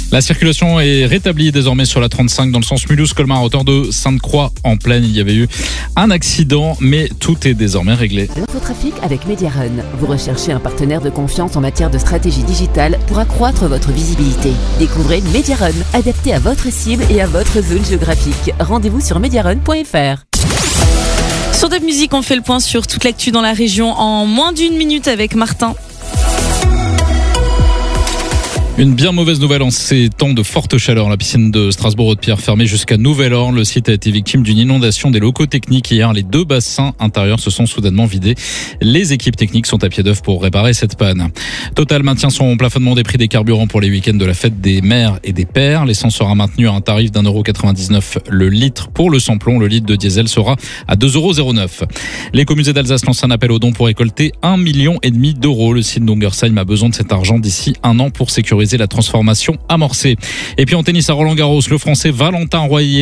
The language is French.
La circulation est rétablie désormais sur la 35 dans le sens Mulhouse-Colmar à hauteur de Sainte-Croix-en-Plaine. Il y avait eu un accident, mais tout est désormais réglé. L'infotrafic avec Mediarun. Vous recherchez un partenaire de confiance en matière de stratégie digitale pour accroître votre visibilité. Découvrez Mediarun, adapté à votre cible et à votre zone géographique. Rendez-vous sur mediarun.fr. Sur Dub Music, on fait le point sur toute l'actu dans la région en moins d'1 minute avec Martin. Une bien mauvaise nouvelle en ces temps de forte chaleur. La piscine de Strasbourg-Haute-Pierre fermée jusqu'à nouvel ordre. Le site a été victime d'une inondation des locaux techniques hier. Les 2 bassins intérieurs se sont soudainement vidés. Les équipes techniques sont à pied d'œuvre pour réparer cette panne. Total maintient son plafonnement des prix des carburants pour les week-ends de la fête des mères et des pères. L'essence sera maintenue à un tarif d'1,99€ le litre pour le samplon. Le litre de diesel sera à 2,09€. L'écomusée d'Alsace lance un appel aux dons pour récolter 1,5 million d'euros. Le site d'Ungersheim a besoin de cet argent d'ici 1 an pour sécuriser la transformation amorcée. Et puis en tennis à Roland-Garros, le Français Valentin Royer